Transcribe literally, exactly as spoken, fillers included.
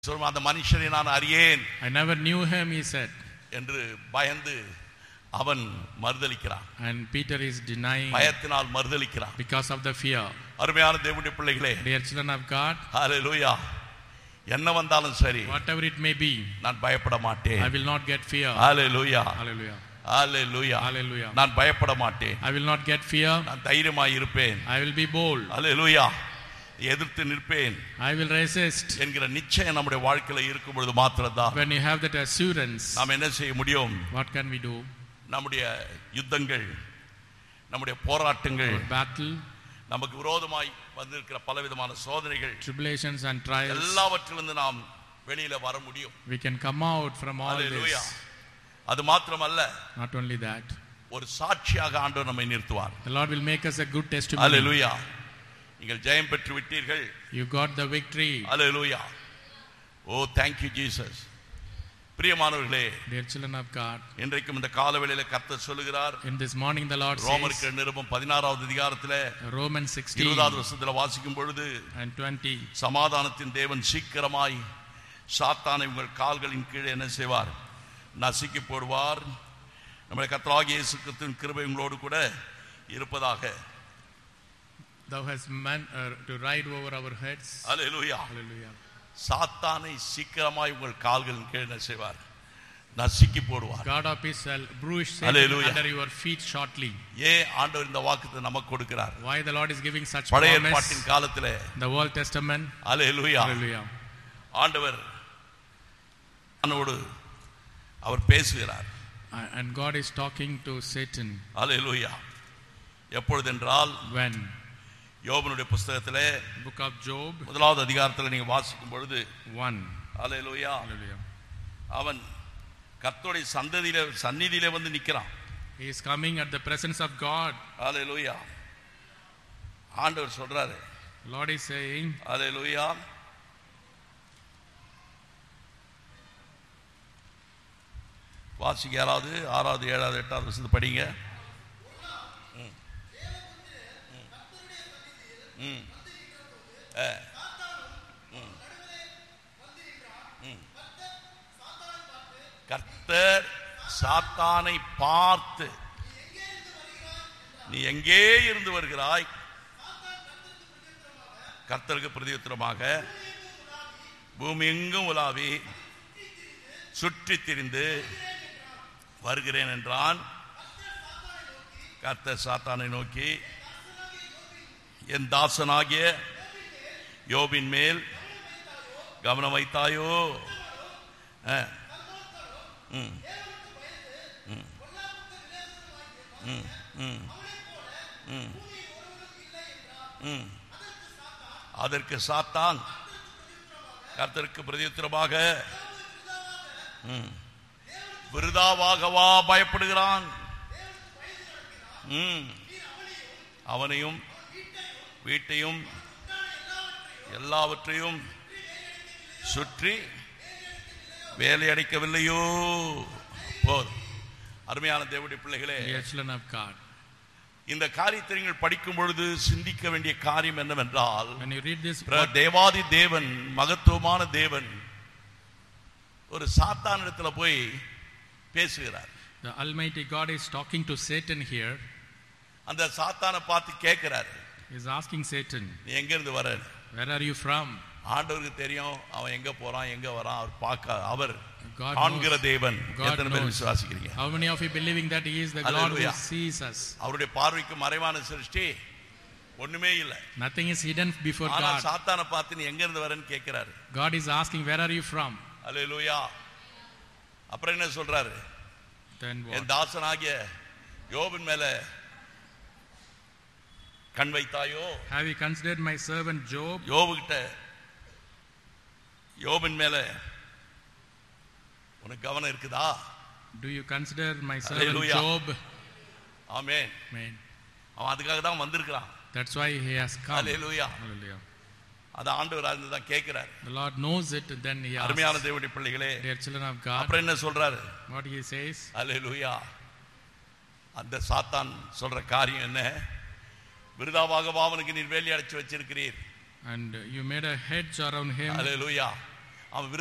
அந்த மனுஷனை நான் அறியேன். I never knew him, he said. என்று பயந்து அவன் மறுதலிக்கிறான். And Peter is denying பயத்தினால் மறுதலிக்கிறான். because of the fear. அருமையான தேவனுடைய பிள்ளைகளே, Dear children of God, ஹalleluya, என்ன வந்தாலும் சரி, whatever it may be, நான் பயப்பட மாட்டேன். I will not get fear. Hallelujah, Hallelujah. Hallelujah, Hallelujah. நான் பயப்பட மாட்டேன். I will not get fear. நான் தைரியமாய் இருப்பேன். I will be bold. ஹalleluya, எதிர்த்து நிற்பேன். I will resist. என்கிற நிச்சயம் நம்முடைய வாழ்க்கையில இருக்கும் பொழுது மாத்திரம்தான் When you have that assurance, நாம் என்ன செய்ய முடியும்? what can we do? நம்முடைய யுத்தங்கள், நம்முடைய போராட்டங்கள், Our battle, நமக்கு விரோதமாய் வந்திருக்கிற பலவிதமான சோதனைகள், tribulations and trials, எல்லாவற்றிலிருந்து நாம் வெளியில வர முடியும். we can come out from all hallelujah. this. அது மாத்திரமல்ல, Not only that, ஒரு சாட்சியாக ஆண்டவர் நம்மை நிறுத்துவார். the Lord will make us a good testimony. ஹalleluya. நீங்கள் ஜெயம் பெற்று விட்டீர்கள். You got the victory. Hallelujah. O thank you Jesus. பிரியமானவர்களே, Dear children of God, இன்றைக்கும் இந்த காலவேளையிலே கர்த்தர் சொல்லுகிறார், in this morning the Lord ரோமருக்கு says, நிருபம் பதினாறாவது அதிகாரத்திலே Romans sixteen இருபதாவது வசனத்திலே வாசிக்கும் பொழுது, and twenty, சமாதானத்தின் தேவன் சீக்கிரமாய் சாத்தானை உங்கள் கால்களின் கீழே என்ன செய்வார்? நசுக்கி போடுவார். நம்முடைய கர்த்தராகிய இயேசு கிறிஸ்துவின் கிருபை உங்களோடு கூட இருப்பதாக. thou hast meant uh, to ride over our heads. Hallelujah. Hallelujah. சாத்தானை சீக்கிரமாய் உங்கள் கால்களின் கீழே என்ன செய்வார்? நசுக்கி போடுவார். God of peace shall bruise Satan Hallelujah. under your feet shortly. ஏன் ஆண்டவர் இந்த வாக்குத்தை நமக்கு கொடுக்கிறார்? Why the Lord is giving such பழைய promise ஏற்பாட்டின் காலத்திலே, in the Old Testament? Hallelujah, Hallelujah. ஆண்டவர் அவனோடு அவர் பேசுகிறார். And God is talking to Satan. Hallelujah. எப்பொழுதென்றால், When? யோபனுடைய புத்தகத்திலே Book of Job முதலாவது அதிகாரத்தில் நீங்க வாசிக்கும் பொழுது, one. ஹalleluya, Hallelujah. அவன் கர்த்தருடைய சந்ததியிலே சந்நிதியிலே வந்து நிற்கிறான். He is coming at the presence of God. ஹalleluya. ஆண்டவர் சொல்றாரு, Lord is saying, ஹalleluya, வாசிக்க யாராவது ஆறாவது ஏழாவது எட்டாவது வசனத்தை படிங்க. ம். ம். ஆ. ம். ம். கர்த்தர் சாத்தானை பார்த்து, நீ எங்கே இருந்து வருகிறாய்? கர்த்தருக்கு பிரதியுத்தரமாக, பூமி எங்கும் உலாவி சுற்றி திரிந்து வருகிறேன் என்றான். கர்த்தர் சாத்தானை நோக்கி, என் தாசனாகிய யோபின் மேல் கவனம் வைத்தாயோ? ம். ம். ம். ம். ம். ம். அதற்கு சாத்தான் கர்த்தருக்கு பிரதியுத்தரமாக, விருதாவாகவா பயப்படுகிறான்? அவனையும் வீட்டையும் எல்லாவற்றையும் சுற்றி வேலையடைக்கவில்லையோ? போதும். அருமையான தேவனுடைய பிள்ளைகளே, dear children of God, இந்த காரியத்தை நீங்கள் படிக்கும் பொழுது சிந்திக்க வேண்டிய காரியம் என்னவென்றால், when you read this, தேவாதி தேவன், மகத்துவமான தேவன் ஒரு சாத்தானிடத்துல போய் பேசுகிறார். the Almighty God is talking to Satan here. அந்த சாத்தானை பார்த்து கேட்கிறாரு, He is asking Satan, நீ எங்க இருந்து வர? where are you from? ஆண்டவருக்கு தெரியும் அவன் எங்க போறான் எங்க வரான். அவர் பார்க்க, அவர் God காண்கிற knows. தேவன். God எத்தனை பேர் knows. விசுவாசிக்கிறீங்க? How many of you believing that He is the God who Hallelujah. sees us? அவருடைய பார்வைக்கு மறைவான சிருஷ்டி ஒண்ணுமே இல்லை. Nothing is hidden before ஆனா God. சாத்தானை பார்த்து நீ எங்க இருந்து வரேன்னு கேட்கிறாரு. God is asking, where are you from? அல்லேலூயா. அப்புறம் என்ன சொல்றாரு? Then what? என் தாசனாகிய யோபின் மேல கண் வைத்தாயோ? Have you considered my servant Job? யோபு கிட்ட, யோபின் மேல உனக்கு கவனம் இருக்குதா? Do you consider my servant Hallelujah. Job? Amen. Amen. அவன் அதுக்காக தான் வந்திருக்கிறான். That's why he has come. Hallelujah. Hallelujah. அத ஆண்டவர் அறிந்து தான் கேட்கிறார். The Lord knows it, then he asks. அருமையான தேவனுடைய பிள்ளைகளே, Dear children of God, அப்புறம் என்ன சொல்றாரு? what he says? ஹalleluya. அந்த சாத்தான் சொல்ற காரியம் என்ன? விருதாவாக அவனுக்கு நீர் வேலி அடைச்சு வச்சிருக்கிறீர். And you made a hedge around him. ஹalleluya. அவன்